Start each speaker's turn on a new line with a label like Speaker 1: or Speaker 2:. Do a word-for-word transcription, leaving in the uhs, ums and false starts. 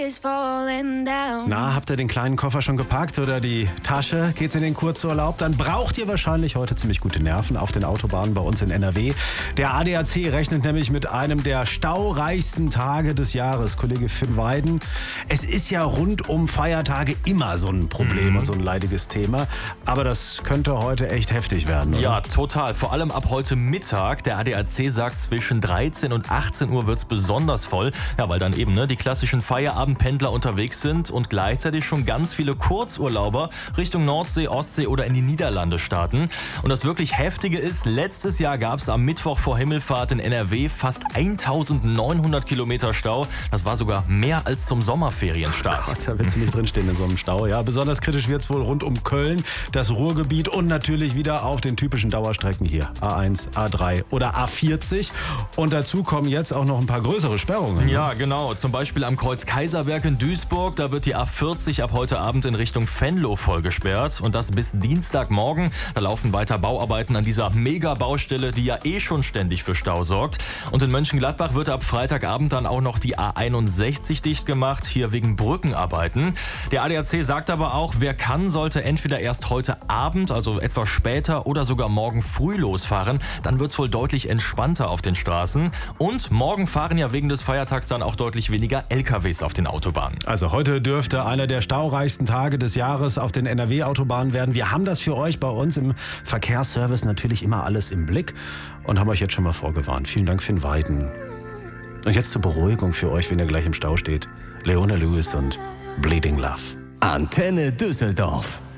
Speaker 1: Na, habt ihr den kleinen Koffer schon gepackt oder die Tasche? Geht's in den Kurzurlaub? Dann braucht ihr wahrscheinlich heute ziemlich gute Nerven auf den Autobahnen bei uns in N R W. Der A D A C rechnet nämlich mit einem der staureichsten Tage des Jahres. Kollege Finn Weiden, es ist ja rund um Feiertage immer so ein Problem mhm. und so ein leidiges Thema. Aber das könnte heute echt heftig werden, oder?
Speaker 2: Ja, total. Vor allem ab heute Mittag. Der A D A C sagt, zwischen dreizehn und achtzehn Uhr wird's besonders voll. Ja, weil dann eben ne, die klassischen Feierabendpendler unterwegs sind und gleichzeitig schon ganz viele Kurzurlauber Richtung Nordsee, Ostsee oder in die Niederlande starten. Und das wirklich Heftige ist, letztes Jahr gab es am Mittwoch vor Himmelfahrt in N R W fast eintausendneunhundert Kilometer Stau. Das war sogar mehr als zum Sommerferienstart.
Speaker 1: Oh Gott, da willst du nicht drinstehen in so einem Stau. Ja, besonders kritisch wird es wohl rund um Köln, das Ruhrgebiet und natürlich wieder auf den typischen Dauerstrecken hier. A eins, A drei oder A vierzig. Und dazu kommen jetzt auch noch ein paar größere Sperrungen.
Speaker 2: Ja, genau. Zum Beispiel am Kreuz Kaiserberg in Duisburg. Da wird die A vierzig ab heute Abend in Richtung Venlo voll gesperrt. Und das bis Dienstagmorgen. Da laufen weiter Bauarbeiten an dieser Mega-Baustelle, die ja eh schon ständig für Stau sorgt. Und in Mönchengladbach wird ab Freitagabend dann auch noch die A einundsechzig dicht gemacht, hier wegen Brückenarbeiten. Der A D A C sagt aber auch, wer kann, sollte entweder erst heute Abend, also etwas später oder sogar morgen früh losfahren. Dann wird es wohl deutlich entspannter auf den Straßen. Und morgen fahren ja wegen des Feiertags dann auch deutlich weniger L K Ws auf den Autobahnen.
Speaker 1: Also heute dürfte einer der staureichsten Tage des Jahres auf den N R W-Autobahnen werden. Wir haben das für euch bei uns im Verkehrsservice natürlich immer alles im Blick und haben euch jetzt schon mal vorgewarnt. Vielen Dank, Finn Weiden. Und jetzt zur Beruhigung für euch, wenn ihr gleich im Stau steht. Leona Lewis und Bleeding Love.
Speaker 3: Antenne Düsseldorf.